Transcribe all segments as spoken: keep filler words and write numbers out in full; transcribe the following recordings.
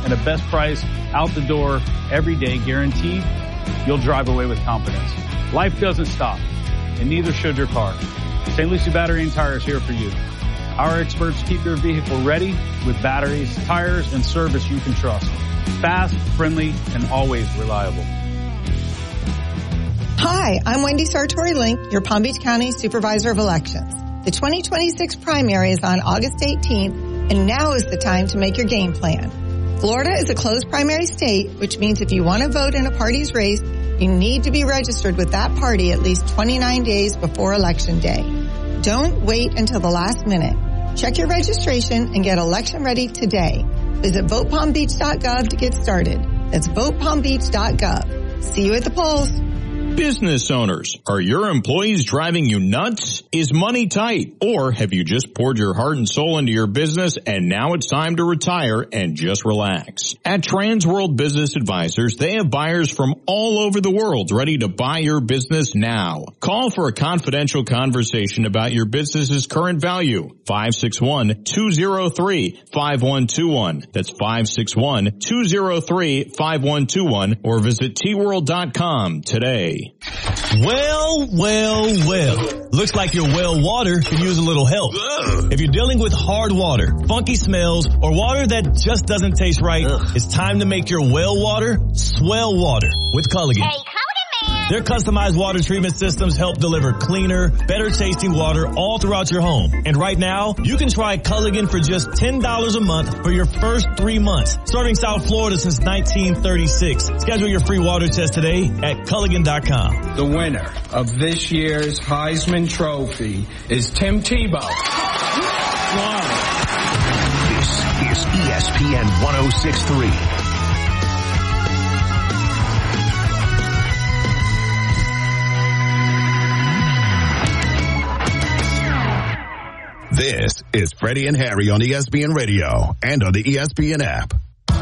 and a best price out the door every day, guaranteed, you'll drive away with confidence. Life doesn't stop, and neither should your car. Saint Lucie Battery and Tire is here for you. Our experts keep your vehicle ready with batteries, tires, and service you can trust. Fast, friendly, and always reliable. Hi, I'm Wendy Sartori-Link, your Palm Beach County Supervisor of Elections. The twenty twenty-six primary is on August eighteenth, and now is the time to make your game plan. Florida is a closed primary state, which means if you want to vote in a party's race, you need to be registered with that party at least twenty-nine days before Election Day. Don't wait until the last minute. Check your registration and get election ready today. Visit vote palm beach dot gov to get started. That's vote palm beach dot gov. See you at the polls. Business owners, are your employees driving you nuts? Is money tight? Or have you just poured your heart and soul into your business and now it's time to retire and just relax? At Transworld Business Advisors, they have buyers from all over the world ready to buy your business now. Call for a confidential conversation about your business's current value. five six one, two zero three, five one two one. That's five six one, two zero three, five one two one or visit T world dot com today. Well, well, well. Looks like your well water could use a little help. Ugh. If you're dealing with hard water, funky smells, or water that just doesn't taste right, Ugh. It's time to make your well water swell water with Culligan. Hey, Their customized water treatment systems help deliver cleaner, better tasting water all throughout your home. And right now, you can try Culligan for just ten dollars a month for your first three months. Serving South Florida since nineteen thirty-six. Schedule your free water test today at Culligan dot com. The winner of this year's Heisman Trophy is Tim Tebow. Wow. This is E S P N one oh six point three. This is Freddie and Harry on E S P N Radio and on the E S P N app.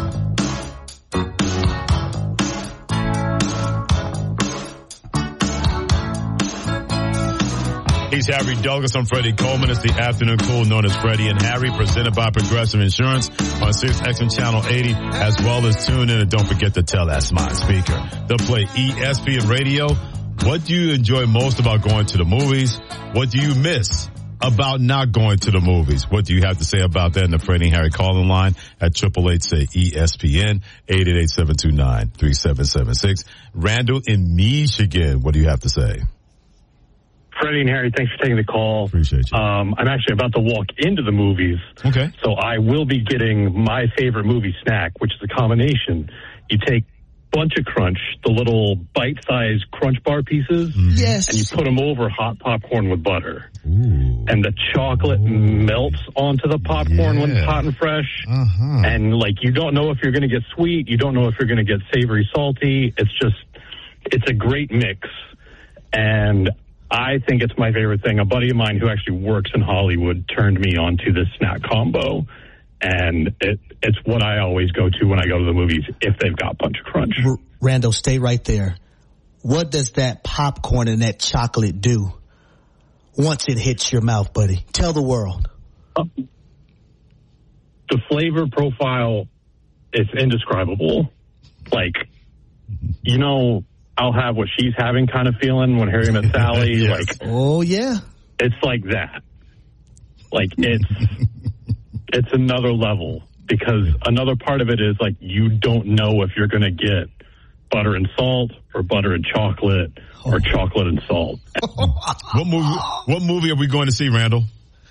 He's Harry Douglas. I'm Freddie Coleman. It's the afternoon cool known as Freddie and Harry, presented by Progressive Insurance on Sirius X M Channel eighty, as well as tune in and don't forget to tell that smart speaker. They'll play E S P N Radio. What do you enjoy most about going to the movies? What do you miss about not going to the movies? What do you have to say about that in the Freddie and Harry calling line at triple eight say E S P N, eight eight eight, seven two nine, three seven seven six. Randall in Michigan, what do you have to say? Freddie and Harry, thanks for taking the call. Appreciate you. Um, I'm actually about to walk into the movies. Okay. So I will be getting my favorite movie snack, which is a combination. You take Bunch of Crunch, the little bite-sized Crunch Bar pieces. Mm-hmm. Yes. And you put them over hot popcorn with butter. Ooh. And the chocolate Ooh. melts onto the popcorn yeah. when it's hot and fresh. Uh-huh. And, like, you don't know if you're going to get sweet. You don't know if you're going to get savory, salty. It's just, it's a great mix. And I think it's my favorite thing. A buddy of mine who actually works in Hollywood turned me on to this snack combo, and it, it's what I always go to when I go to the movies if they've got Bunch of Crunch. R- Randall, stay right there. What does that popcorn and that chocolate do once it hits your mouth, buddy? Tell the world. Uh, the flavor profile is indescribable. Like, you know, I'll have what she's having kind of feeling when Harry met Sally. Yes. Like, oh yeah, it's like that. Like it's it's another level, because another part of it is like you don't know if you're going to get butter and salt or butter and chocolate or oh. chocolate and salt. What movie? What movie are we going to see, Randall?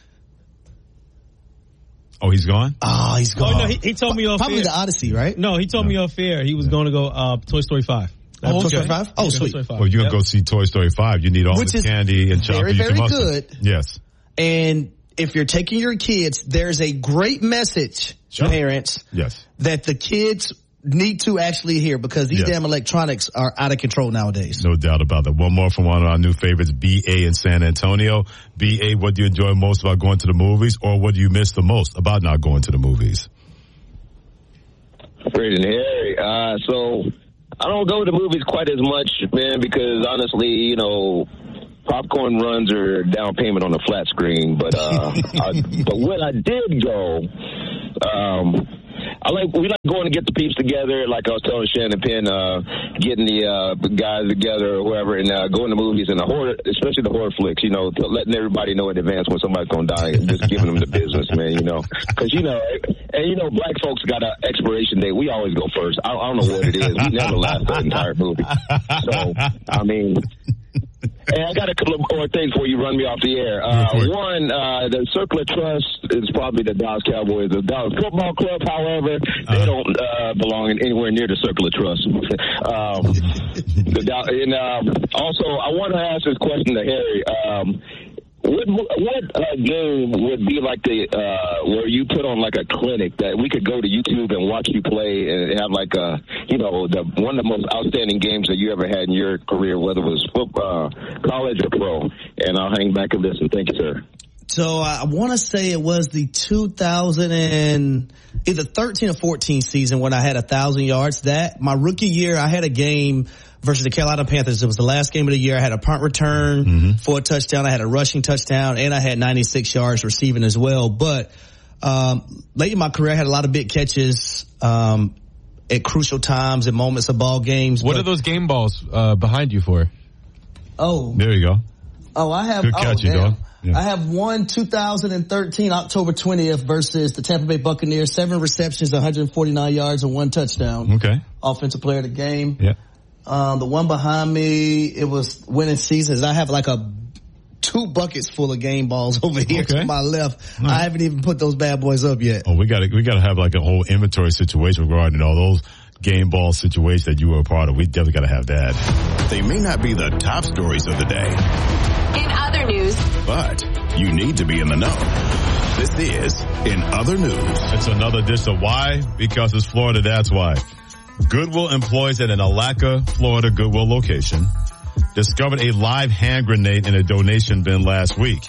Oh, he's gone? Oh, he's gone. Oh, no, he, he told me off Probably air. the Odyssey, right? No, he told no. me off air he was going to go uh, Toy Story five. Oh, Toy okay. Story five? Oh, yeah, sweet. Toy Story five. Well, you're going to yep. go see Toy Story five. You need all Which the is candy and chocolate. Very, very good. Yes. And if you're taking your kids, there's a great message, Sure. parents, Yes. that the kids need to actually hear, because these Yes. damn electronics are out of control nowadays. No doubt about that. One more from one of our new favorites, B A in San Antonio. B A, what do you enjoy most about going to the movies, or what do you miss the most about not going to the movies? Freddie and Harry. Uh, so I don't go to movies quite as much, man, because honestly, you know, popcorn runs are down payment on the flat screen. But uh, I, but when I did go, um, I like we like going to get the peeps together. Like I was telling Shannon Penn, uh, getting the uh, guys together or whoever, and uh, going to movies and the horror, especially the horror flicks. You know, letting everybody know in advance when somebody's gonna die, and just giving them the business, man. You know, because you know, and you know, black folks got an expiration date. We always go first. I, I don't know what it is. We never last the entire movie. So I mean. Hey, I got a couple of more things before you run me off the air. Uh, one, uh, the Circle of Trust is probably the Dallas Cowboys. The Dallas Football Club, however, they don't uh, belong in anywhere near the Circle of Trust. um, the, and um, also, I want to ask this question to Harry. Um, What what uh, game would be like the uh, where you put on like a clinic that we could go to YouTube and watch you play and have like a you know the one of the most outstanding games that you ever had in your career, whether it was football, uh, college or pro? And I'll hang back and listen. Thank you, sir. So I want to say it was the two thousand and either thirteen or fourteen season when I had a thousand yards. That my rookie year, I had a game versus the Carolina Panthers. It was the last game of the year. I had a punt return mm-hmm. for a touchdown. I had a rushing touchdown, and I had ninety-six yards receiving as well. But um, late in my career, I had a lot of big catches um, at crucial times and moments of ball games. What but, are those game balls uh, behind you for? Oh, there you go. Oh, I have. Good catch, oh, you dog. Yeah. I have one two thousand thirteen October twentieth versus the Tampa Bay Buccaneers. Seven receptions, one hundred forty-nine yards, and one touchdown. Okay. Offensive player of the game. Yeah. Um, the one behind me, it was winning seasons. I have like a two buckets full of game balls over here okay. to my left. Right. I haven't even put those bad boys up yet. Oh, we got to we got to have like a whole inventory situation regarding all those game ball situations that you were a part of. We definitely got to have that. They may not be the top stories of the day. In other news. But you need to be in the know. This is In Other News. It's another edition of Why? Because it's Florida, that's why. Goodwill employees at an Alaka, Florida Goodwill location discovered a live hand grenade in a donation bin last week.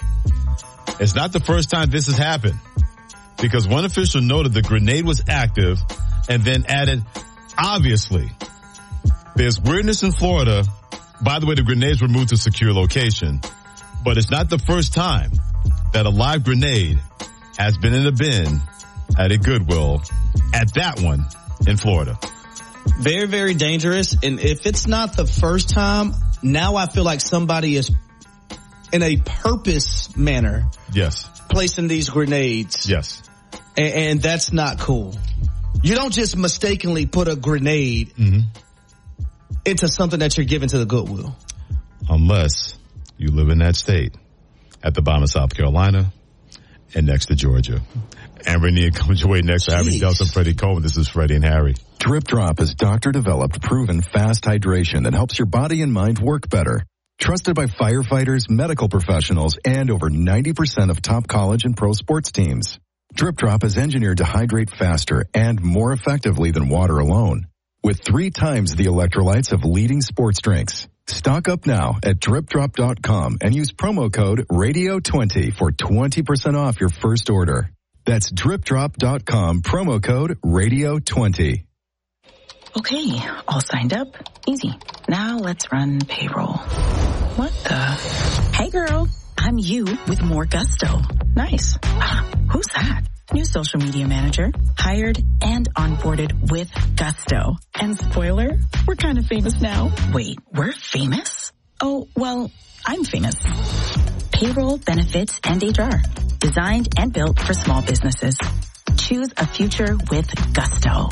It's not the first time this has happened, because one official noted the grenade was active and then added, obviously, there's weirdness in Florida. By the way, the grenades were moved to a secure location, but it's not the first time that a live grenade has been in a bin at a Goodwill, at that one in Florida. Very, very dangerous. And if it's not the first time, now I feel like somebody is in a purpose manner. Yes. Placing these grenades. Yes. And, and that's not cool. You don't just mistakenly put a grenade mm-hmm. into something that you're giving to the Goodwill. Unless you live in that state at the bottom of South Carolina and next to Georgia. Amber Nia comes your way next to Harry Delta, Freddie Coleman. This is Freddie and Harry. Drip Drop is doctor-developed, proven fast hydration that helps your body and mind work better. Trusted by firefighters, medical professionals, and over ninety percent of top college and pro sports teams. Drip Drop is engineered to hydrate faster and more effectively than water alone, with three times the electrolytes of leading sports drinks. Stock up now at drip drop dot com and use promo code radio twenty for twenty percent off your first order. That's drip drop dot com, promo code radio twenty. Okay, all signed up. Easy. Now let's run payroll. What the? Hey girl, I'm you with more gusto. Nice. Ah, who's that? New social media manager, hired and onboarded with gusto. And spoiler, we're kind of famous now. Wait, we're famous? Oh, well, I'm famous. Payroll, benefits, and H R. Designed and built for small businesses. Choose a future with gusto.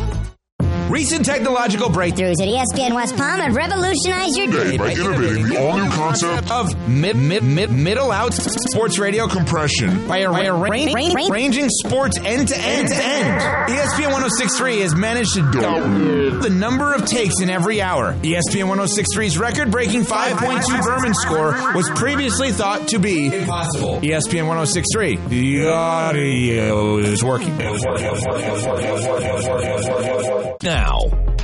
Recent technological breakthroughs at E S P N West Palm have revolutionized your day by innovating the all-new concept of mid, mid, mid, middle out sports radio compression by, by arranging sports end to end to end. E S P N one oh six point three has managed to double the number of takes in every hour. E S P N one oh six point three's record-breaking five point two Berman score was previously thought to be impossible. E S P N one oh six point three. The audio is working. Now,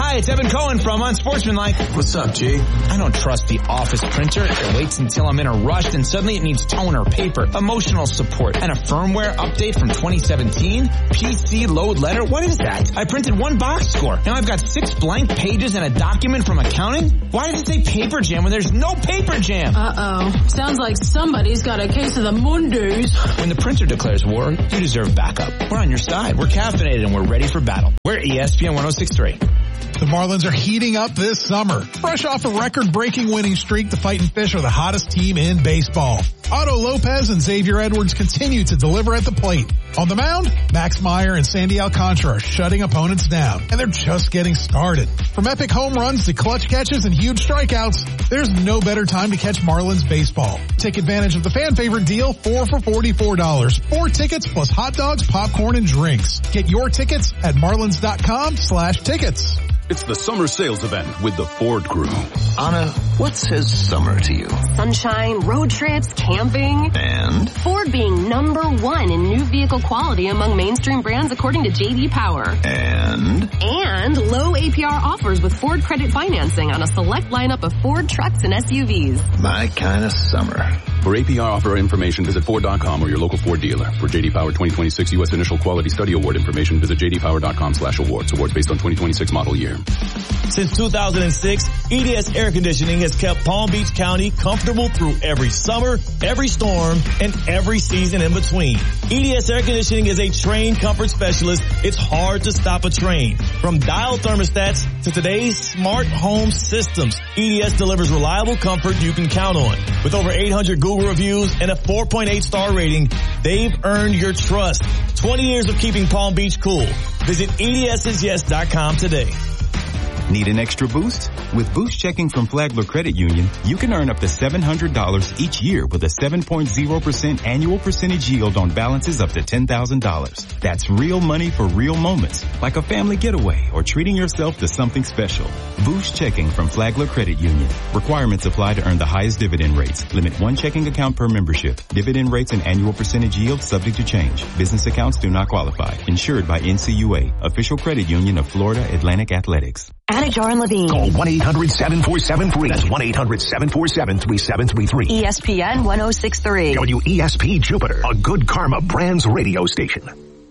Hi, it's Evan Cohen from Unsportsmanlike. What's up, G? I don't trust the office printer. It waits until I'm in a rush and suddenly it needs toner, paper, emotional support, and a firmware update from twenty seventeen? P C load letter? What is that? I printed one box score. Now I've got six blank pages and a document from accounting? Why does it say Paper Jam when there's no Paper Jam? Uh-oh. Sounds like somebody's got a case of the Mondays. When the printer declares war, you deserve backup. We're on your side. We're caffeinated and we're ready for battle. We're E S P N one oh six point three. The Marlins are heating up this summer. Fresh off a record-breaking winning streak, the Fightin' Fish are the hottest team in baseball. Otto Lopez and Xavier Edwards continue to deliver at the plate. On the mound, Max Meyer and Sandy Alcantara are shutting opponents down, and they're just getting started. From epic home runs to clutch catches and huge strikeouts, there's no better time to catch Marlins baseball. Take advantage of the fan favorite deal, four for forty-four dollars. Four tickets plus hot dogs, popcorn, and drinks. Get your tickets at marlins.com slash tickets. It's the summer sales event with the Ford Crew. Anna, what says summer to you? Sunshine, road trips, camping. And? Ford being number one in new vehicle quality among mainstream brands according to J D Power. And? And low A P R offers with Ford credit financing on a select lineup of Ford trucks and S U Vs. My kind of summer. For A P R offer information, visit Ford dot com or your local Ford dealer. For J D Power twenty twenty-six U S Initial Quality Study Award information, visit J D Power dot com slash awards. Awards based on twenty twenty-six model year. Since two thousand six, E D S Air Conditioning has kept Palm Beach County comfortable through every summer, every storm, and every season in between. E D S Air Conditioning is a trained comfort specialist. It's hard to stop a train. From dial thermostats to today's smart home systems, E D S delivers reliable comfort you can count on. With over eight hundred Google reviews and a four point eight star rating, they've earned your trust. twenty years of keeping Palm Beach cool. Visit E D S is yes dot com today. Need an extra boost? With Boost Checking from Flagler Credit Union, you can earn up to seven hundred dollars each year with a seven point zero percent annual percentage yield on balances up to ten thousand dollars. That's real money for real moments, like a family getaway or treating yourself to something special. Boost Checking from Flagler Credit Union. Requirements apply to earn the highest dividend rates. Limit one checking account per membership. Dividend rates and annual percentage yield subject to change. Business accounts do not qualify. Insured by N C U A, official credit union of Florida Atlantic Athletics. Anajar and Levine. Call one eight hundred seven four seven free. That's one eight hundred seven four seven three seven three three. E S P N one oh six point three. W E S P Jupiter, a Good Karma Brands radio station.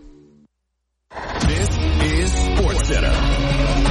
This is SportsCenter.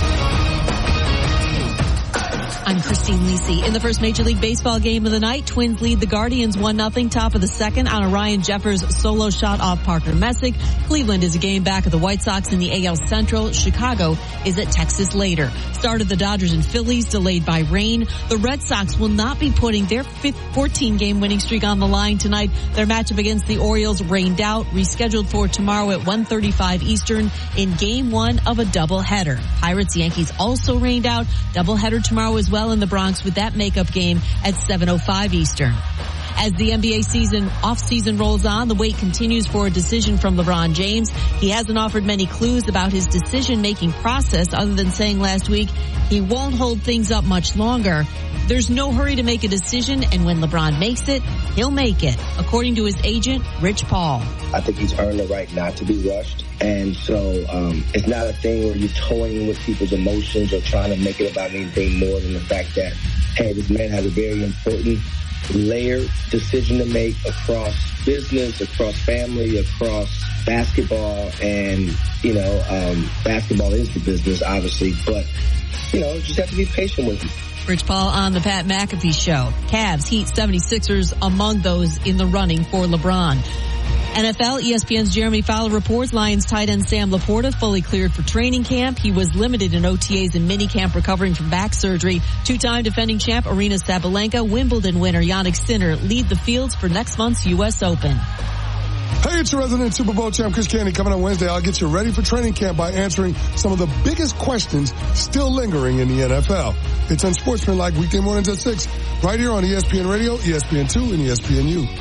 I'm Christine Lisi. In the first Major League Baseball game of the night, Twins lead the Guardians one nothing, top of the second on a Ryan Jeffers solo shot off Parker Messick. Cleveland is a game back of the White Sox in the A L Central. Chicago is at Texas later. Start of the Dodgers and Phillies delayed by rain. The Red Sox will not be putting their fourteen game winning streak on the line tonight. Their matchup against the Orioles rained out, rescheduled for tomorrow at one thirty-five Eastern in game one of a doubleheader. Pirates Yankees also rained out. Doubleheader tomorrow as well. Well in the Bronx with that makeup game at seven oh five Eastern. As the N B A season, off-season rolls on, the wait continues for a decision from LeBron James. He hasn't offered many clues about his decision-making process other than saying last week he won't hold things up much longer. There's no hurry to make a decision, and when LeBron makes it, he'll make it, according to his agent, Rich Paul. I think he's earned the right not to be rushed. And so um, it's not a thing where you're toying with people's emotions or trying to make it about anything more than the fact that, hey, this man has a very important layered decision to make across business, across family, across basketball. And, you know, um, basketball is the business, obviously. But, you know, just have to be patient with him. Rich Paul on the Pat McAfee Show. Cavs, Heat, seventy-sixers among those in the running for LeBron. N F L, E S P N's Jeremy Fowler reports Lions tight end Sam Laporta fully cleared for training camp. He was limited in O T As and minicamp recovering from back surgery. Two-time defending champ Arina Sabalenka, Wimbledon winner Jannik Sinner lead the fields for next month's U S Open. Hey, it's your resident Super Bowl champ, Chris Candy. Coming on Wednesday, I'll get you ready for training camp by answering some of the biggest questions still lingering in the N F L. It's Unsportsmanlike weekday mornings at six, right here on E S P N Radio, E S P N two, and E S P N U.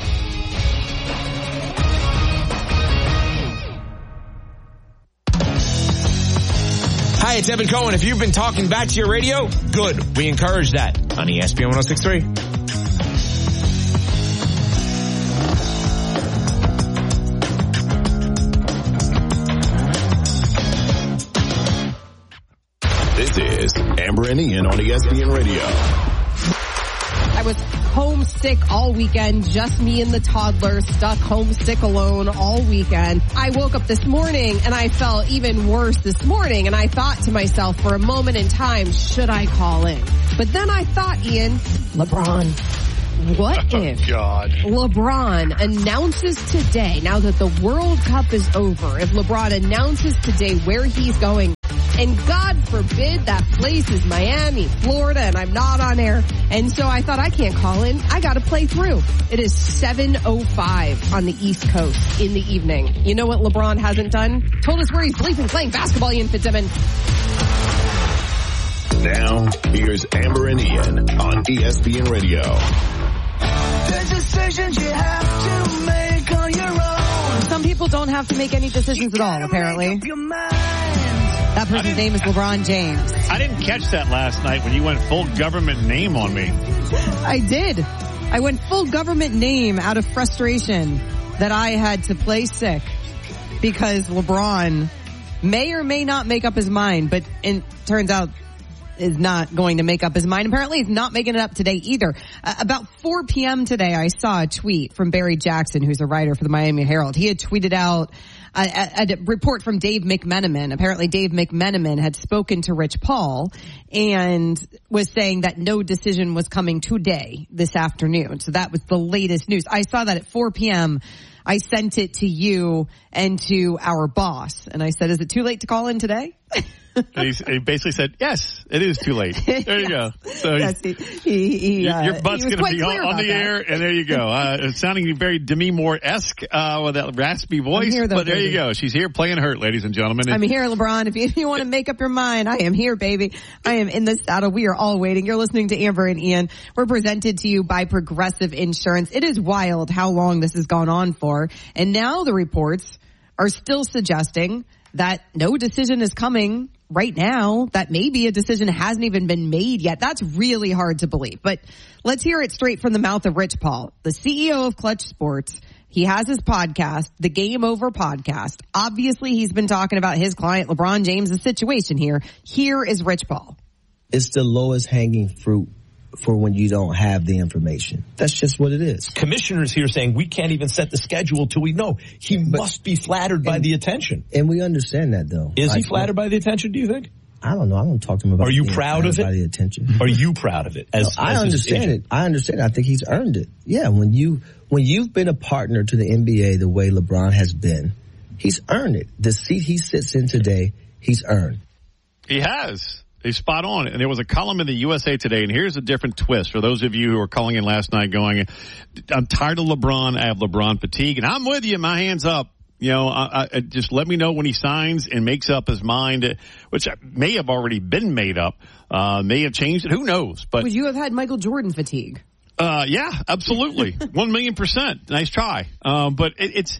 Hi, it's Evan Cohen. If you've been talking back to your radio, good. We encourage that on E S P N one oh six point three. This is Amber and Ian on E S P N Radio. I was homesick all weekend, just me and the toddler, stuck homesick alone all weekend. I woke up this morning and I felt even worse this morning, and I thought to myself for a moment in time, should I call in? But then I thought, Ian, LeBron. What oh, if God. LeBron announces today, now that the World Cup is over, if LeBron announces today where he's going, and God forbid that place is Miami, Florida, and I'm not on air, and so I thought I can't call in, I gotta play through. It is seven oh five on the East Coast in the evening. You know what LeBron hasn't done? Told us where he's bleeping playing basketball, Ian Fitzsimmons. Now, here's Amber and Ian on E S P N Radio. There's decisions you have to make on your own. Some people don't have to make any decisions at all, apparently. That person's name is LeBron James. I didn't catch that last night when you went full government name on me. I did. I went full government name out of frustration that I had to play sick because LeBron may or may not make up his mind, but it turns out is not going to make up his mind. Apparently he's not making it up today either. Uh, about four p.m. today, I saw a tweet from Barry Jackson, who's a writer for the Miami Herald. He had tweeted out a, a, a report from Dave McMenamin. Apparently Dave McMenamin had spoken to Rich Paul and was saying that no decision was coming today, this afternoon. So that was the latest news. I saw that at four p.m. I sent it to you and to our boss. And I said, is it too late to call in today? And he, he basically said, yes, it is too late. There you go. So yes, he, he, he, uh, your butt's going to be on, on the that. air, and there you go. Uh, it's sounding very Demi Moore-esque uh, with that raspy voice, here, though, but there baby. you go. She's here playing hurt, ladies and gentlemen. I'm here, LeBron. If you, if you want to make up your mind, I am here, baby. I am in the saddle. We are all waiting. You're listening to Amber and Ian. We're presented to you by Progressive Insurance. It is wild how long this has gone on for, and now the reports are still suggesting that no decision is coming right now, that maybe a decision hasn't even been made yet. That's really hard to believe. But let's hear it straight from the mouth of Rich Paul, the C E O of Clutch Sports. He has his podcast, the Game Over Podcast. Obviously, he's been talking about his client, LeBron James' situation here. Here is Rich Paul. It's the lowest hanging fruit for when you don't have the information. That's just what it is. Commissioners here saying we can't even set the schedule till we know. He but, must be flattered by and, the attention. And we understand that, though. Is like, he flattered by the attention, do you think? I don't know. I don't talk to him about. Are you proud of it? By the attention. Are you proud of it? As, no, I as understand it. I understand. I think he's earned it. Yeah, when you when you've been a partner to the N B A the way LeBron has been, he's earned it. The seat he sits in today, he's earned. He has. He's spot on. And there was a column in the U S A Today, and here's a different twist for those of you who are calling in last night going, I'm tired of LeBron. I have LeBron fatigue, and I'm with you. My hands up. You know, I, I, just let me know when he signs and makes up his mind, which may have already been made up, uh, may have changed it. Who knows? But would you have had Michael Jordan fatigue? Uh, yeah, absolutely. One million percent. Nice try. Um, but it, it's,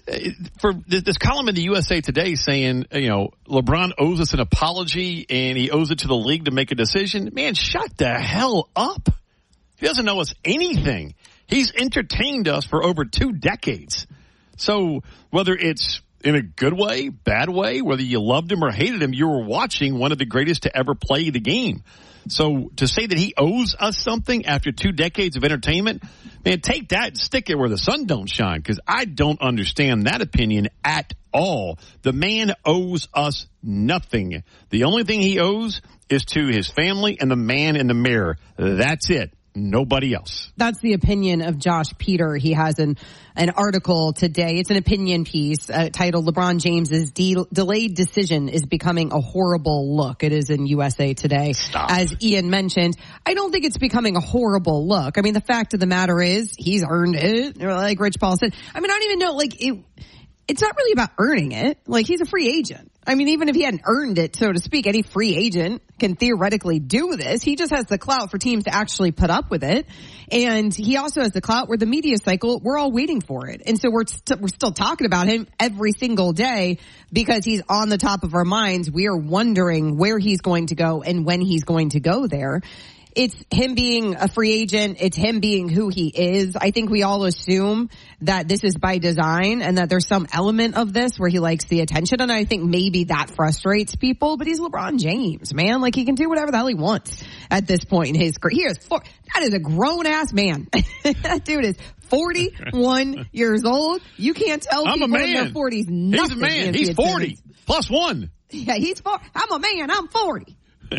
for this column in the U S A Today saying, you know, LeBron owes us an apology and he owes it to the league to make a decision. Man, shut the hell up. He doesn't know us anything. He's entertained us for over two decades. So whether it's in a good way, bad way, whether you loved him or hated him, you were watching one of the greatest to ever play the game. So to say that he owes us something after two decades of entertainment, man, take that and stick it where the sun don't shine, because I don't understand that opinion at all. The man owes us nothing. The only thing he owes is to his family and the man in the mirror. That's it. Nobody else. That's the opinion of Josh Peter. He has an an article today. It's an opinion piece uh, titled LeBron James's de- delayed decision is becoming a horrible look. It is in U S A Today. Stop. As Ian mentioned, I don't think it's becoming a horrible look. I mean, the fact of the matter is he's earned it, like Rich Paul said. I mean, I don't even know, like, it, it's not really about earning it. Like, he's a free agent. I mean, even if he hadn't earned it, so to speak, any free agent can theoretically do this. He just has the clout for teams to actually put up with it. And he also has the clout where the media cycle, we're all waiting for it. And so we're, st- we're still talking about him every single day because he's on the top of our minds. We are wondering where he's going to go and when he's going to go there. it's him being a free agent. It's him being who he is. I think we all assume that this is by design and that there's some element of this where he likes the attention. And I think maybe that frustrates people, but he's LeBron James, man. Like, he can do whatever the hell he wants at this point in his career. He is four, that is a grown ass man. That dude is forty-one years old. You can't tell I'm people a man. in their forties nothing. He's a man. He's forty plus one. Yeah, he's four. I'm a man. I'm forty.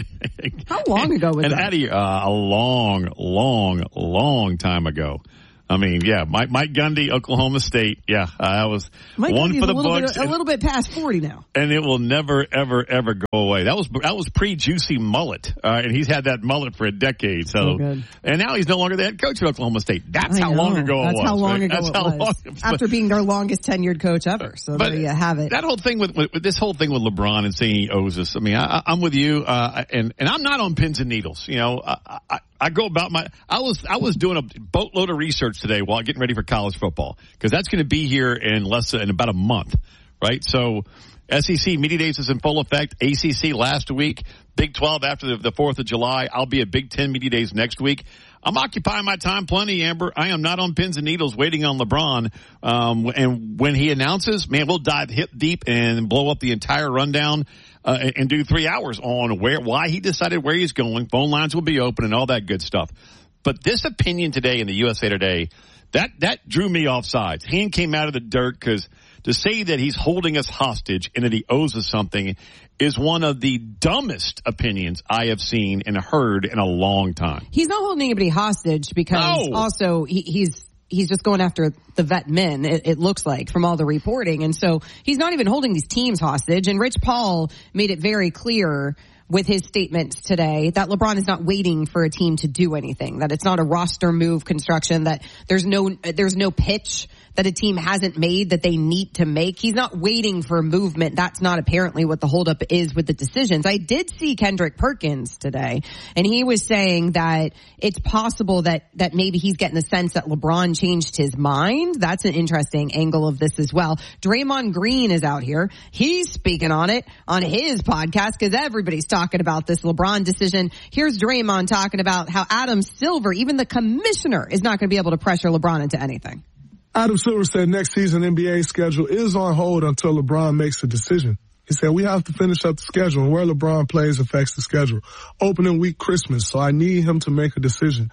How long ago was and that? Addie, uh, a long, long, long time ago. I mean, yeah, Mike, Mike Gundy, Oklahoma State. Yeah, uh, that was Mike one Gundy's for the a little books. Bit, a little bit past forty now. And it will never, ever, ever go away. That was that was pre-juicy mullet, uh, and he's had that mullet for a decade. So, So good. And now he's no longer the head coach of Oklahoma State. That's I how know. long ago That's it was. how long right? ago That's it how was. long. After being their longest tenured coach ever. So But there you have it. That whole thing with, with, with this whole thing with LeBron and saying he owes us. I mean, I, I'm with you, uh, and and I'm not on pins and needles. You know, I, I, I go about my. I was I was doing a boatload of research today while getting ready for college football because that's going to be here in less than in about a month, right? So, S E C Media Days is in full effect. A C C last week. Big twelve after the, the fourth of July. I'll be at Big Ten Media Days next week. I'm occupying my time plenty, Amber. I am not on pins and needles waiting on LeBron. Um, and when he announces, man, we'll dive hip deep and blow up the entire rundown uh, and, and do three hours on where, why he decided where he's going. Phone lines will be open and all that good stuff. But this opinion today in the U S A Today, that, that drew me off sides. Hand came out of the dirt because to say that he's holding us hostage and that he owes us something is one of the dumbest opinions I have seen and heard in a long time. He's not holding anybody hostage because No. also he, he's he's just going after the vet men, it, it looks like, from all the reporting. And so he's not even holding these teams hostage. And Rich Paul made it very clear with his statements today that LeBron is not waiting for a team to do anything, that it's not a roster move construction, that there's no there's no pitch that a team hasn't made that they need to make. He's not waiting for movement. That's not apparently what the holdup is with the decisions. I did see Kendrick Perkins today, and he was saying that it's possible that, that maybe he's getting the sense that LeBron changed his mind. That's an interesting angle of this as well. Draymond Green is out here. He's speaking on it on his podcast because everybody's talking about this LeBron decision. Here's Draymond talking about how Adam Silver, even the commissioner, is not going to be able to pressure LeBron into anything. Adam Silver said next season N B A schedule is on hold until LeBron makes a decision. He said, we have to finish up the schedule, and where LeBron plays affects the schedule. Opening week Christmas, so I need him to make a decision.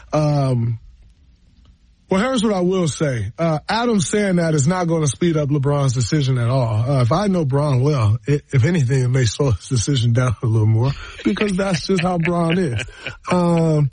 Um, well, here's what I will say. Uh, Adam saying that is not going to speed up LeBron's decision at all. Uh, if I know Bron well, it, if anything, it may slow his decision down a little more because that's just how Bron is. Um,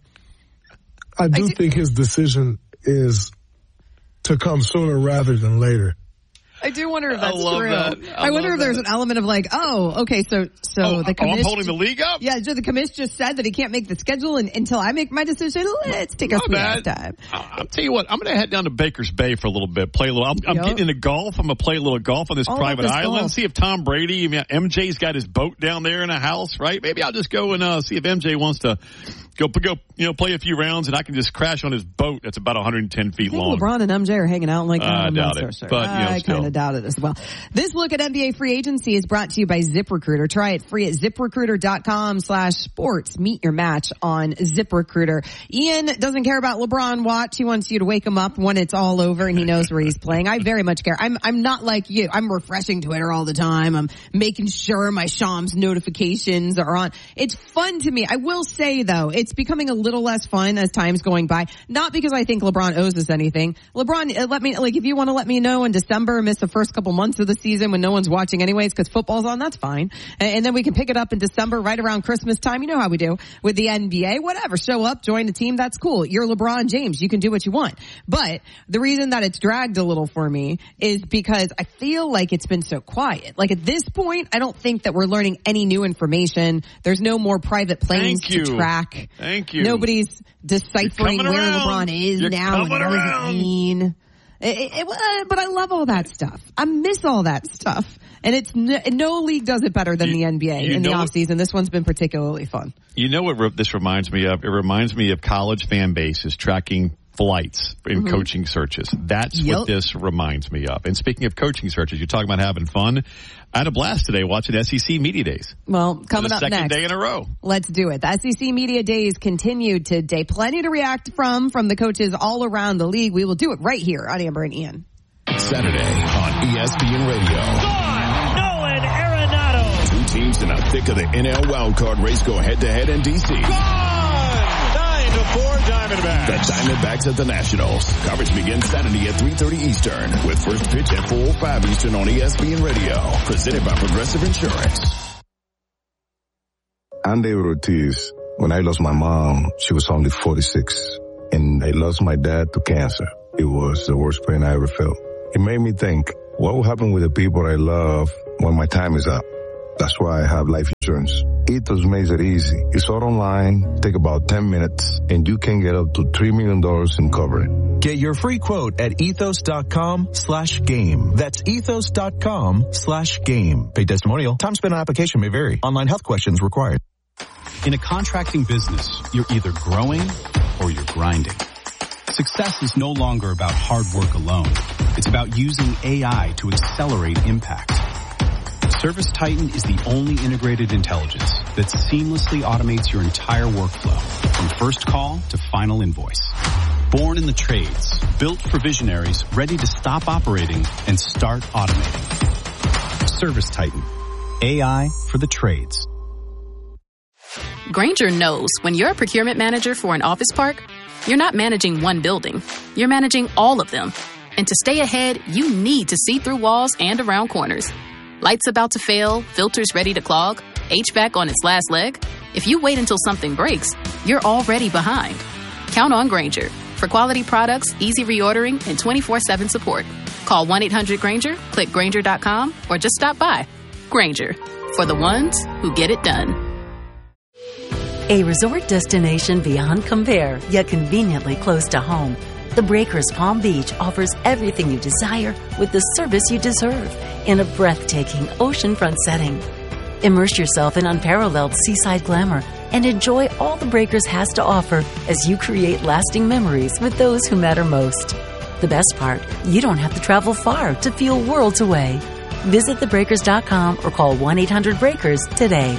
I do think his decision is to come sooner rather than later. I do wonder if that's I love true. That. I, I wonder love if there's that. an element of like, oh, okay, so so Oh, the oh, I'm commish holding the league up? Yeah, so the commish just said that he can't make the schedule and, until I make my decision. Let's take a Not sweet bad. time. I'll tell you what, I'm going to head down to Baker's Bay for a little bit, play a little. I'm, I'm Yep. getting into golf. I'm going to play a little golf on this All about private this island. golf. See if Tom Brady, I mean, M J's got his boat down there in a house, right? Maybe I'll just go and uh, see if M J wants to go, go, you know, play a few rounds, and I can just crash on his boat that's about one hundred ten feet I think long. LeBron and M J are hanging out like that. I I'm doubt not so it, sure. but, you know, I still. kind of doubt it as well. This look at N B A free agency is brought to you by ZipRecruiter. Try it free at ZipRecruiter.com slash sports. Meet your match on ZipRecruiter. Ian doesn't care about LeBron watch. He wants you to wake him up when it's all over and he knows where he's playing. I very much care. I'm I'm not like you. I'm refreshing Twitter all the time. I'm making sure my Shams notifications are on. It's fun to me. I will say though, it's becoming a little less fun as time's going by. Not because I think LeBron owes us anything. LeBron, uh, let me, like, if you want to let me know in December, miss the first couple months of the season when no one's watching anyways because football's on, that's fine. And, and then we can pick it up in December right around Christmas time. You know how we do with the N B A. Whatever. Show up, join the team. That's cool. You're LeBron James. You can do what you want. But the reason that it's dragged a little for me is because I feel like it's been so quiet. Like at this point, I don't think that we're learning any new information. There's no more private planes Thank you. to track. Thank you. Nobody's deciphering You're where coming around. LeBron is You're now and what coming does it around. mean. It, it, it, uh, but I love all that stuff. I miss all that stuff. And it's no, no league does it better than You- the N B A you in the know what- offseason. This one's been particularly fun. You know what re- this reminds me of? It reminds me of college fan bases tracking flights in Mhm. coaching searches. That's Yep. what this reminds me of. And speaking of coaching searches, you're talking about having fun. I had a blast today watching S E C Media Days. Well, For coming the up second next. day in a row. Let's do it. The S E C Media Days continued today. Plenty to react from from the coaches all around the league. We will do it right here on Amber and Ian. Saturday on E S P N Radio. Nolan Arenado. Two teams in the thick of the N L wildcard race go head-to-head in D C. nine to four Diamondbacks. The Diamondbacks at the Nationals. Coverage begins Saturday at three thirty Eastern with first pitch at four oh five Eastern on E S P N Radio. Presented by Progressive Insurance. I'm David Ortiz. When I lost my mom, she was only forty-six. And I lost my dad to cancer. It was the worst pain I ever felt. It made me think, what will happen with the people I love when my time is up? That's why I have life insurance. Ethos makes it easy. It's all online, take about ten minutes, and you can get up to three million dollars in coverage. Get your free quote at ethos.com slash game. That's ethos.com slash game. Paid testimonial. Time spent on application may vary. Online health questions required. In a contracting business, you're either growing or you're grinding. Success is no longer about hard work alone. It's about using A I to accelerate impact. Service Titan is the only integrated intelligence that seamlessly automates your entire workflow from first call to final invoice. Born in the trades, built for visionaries ready to stop operating and start automating. Service Titan. A I for the trades. Grainger knows when you're a procurement manager for an office park, you're not managing one building. You're managing all of them. And to stay ahead, you need to see through walls and around corners. Lights about to fail, filters ready to clog, H V A C on its last leg. If you wait until something breaks, you're already behind. Count on Grainger for quality products, easy reordering, and twenty-four seven support. Call one eight hundred Grainger, click Grainger dot com, or just stop by. Grainger, for the ones who get it done. A resort destination beyond compare, yet conveniently close to home. The Breakers Palm Beach offers everything you desire with the service you deserve in a breathtaking oceanfront setting. Immerse yourself in unparalleled seaside glamour and enjoy all the Breakers has to offer as you create lasting memories with those who matter most. The best part, you don't have to travel far to feel worlds away. Visit the breakers dot com or call one eight hundred breakers today.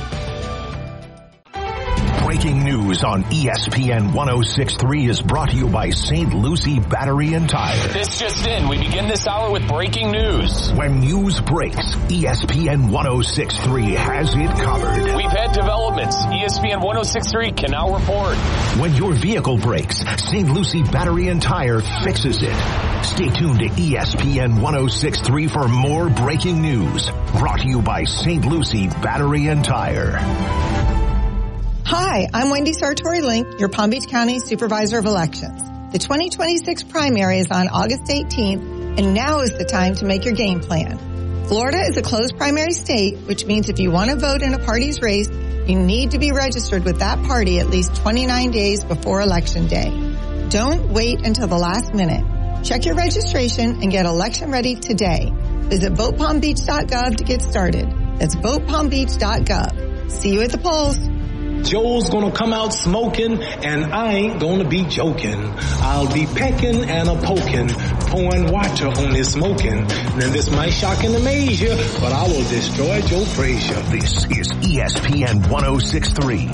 Breaking news on E S P N one oh six point three is brought to you by Saint Lucie Battery and Tire. This just in. We begin this hour with breaking news. When news breaks, E S P N one oh six point three has it covered. We've had developments. E S P N one oh six point three can now report. When your vehicle breaks, Saint Lucie Battery and Tire fixes it. Stay tuned to E S P N one oh six point three for more breaking news. Brought to you by Saint Lucie Battery and Tire. Hi, I'm Wendy Sartori-Link, your Palm Beach County Supervisor of Elections. The twenty twenty-six primary is on August eighteenth, and now is the time to make your game plan. Florida is a closed primary state, which means if you want to vote in a party's race, you need to be registered with that party at least twenty-nine days before Election Day. Don't wait until the last minute. Check your registration and get election ready today. Visit vote palm beach dot gov to get started. That's vote palm beach dot gov. See you at the polls. Joe's gonna come out smoking, and I ain't gonna be joking. I'll be pecking and a poking, pouring water on his smoking. Now this might shock and amaze you, but I will destroy Joe Frazier. This is E S P N one oh six point three.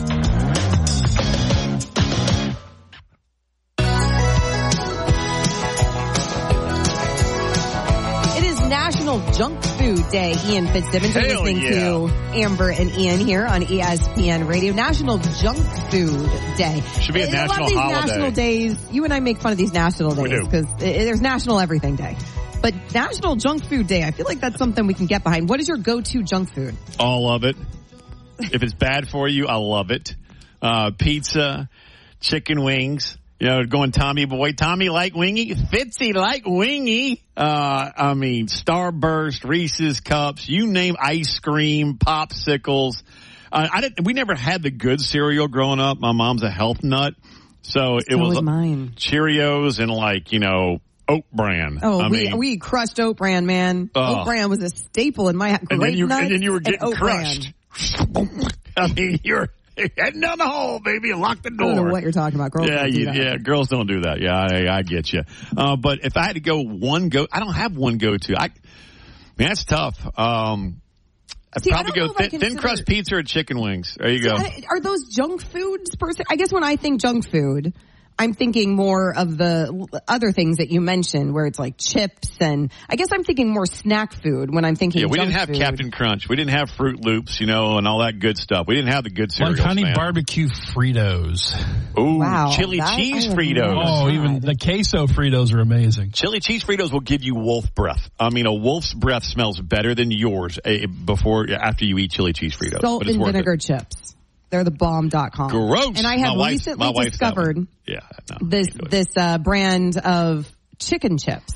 National Junk Food Day. Ian Fitzsimmons, you're Hell listening yeah. to Amber and Ian here on E S P N Radio. National Junk Food Day. Should be a lot national of these holiday. national days, you and I make fun of these national We days do. because there's National Everything Day. But National Junk Food Day, I feel like that's something we can get behind. What is your go-to junk food? All of it. If it's bad for you, I love it. Uh, pizza, chicken wings. You know, going Tommy Boy. Tommy like wingy. Fitzy like wingy. Uh, I mean, Starburst, Reese's Cups, you name ice cream, popsicles. Uh, I didn't, we never had the good cereal growing up. My mom's a health nut. So, So it was was mine. Cheerios and like, you know, Oat Bran. Oh, I we mean, we crushed Oat Bran, man. Oh. Oat Bran was a staple in my and grape then you, nuts and then you were getting Oat crushed. I mean, you're, Heading down the hall, baby. Lock the door. I don't know what you're talking about. Girls yeah, don't do you, that. yeah, girls don't do that. Yeah, I, I get you. Uh, but if I had to go one go, I don't have one go to. I, man, that's tough. Um, I'd See, I probably don't know go if I thin, thin consider- crust pizza or chicken wings. There you See, go. I- Are those junk foods per se? I guess when I think junk food, I'm thinking more of the other things that you mentioned, where it's like chips, and I guess I'm thinking more snack food when I'm thinking. Yeah, we junk didn't have food. Captain Crunch. We didn't have Fruit Loops, you know, and all that good stuff. We didn't have the good cereals, Like honey man. barbecue Fritos. Ooh, Wow, chili that cheese I have Fritos. Oh, even the queso Fritos are amazing. Chili cheese Fritos will give you wolf breath. I mean, a wolf's breath smells better than yours eh, before after you eat chili cheese Fritos. Salt but it's and worth vinegar it. chips. They're the bomb dot com. Gross. And I My have wife- recently my wife's that discovered one. Yeah, no, this this uh, brand of chicken chips.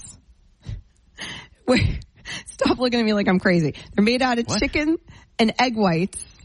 Wait, stop looking at me like I'm crazy. They're made out of What? chicken and egg whites.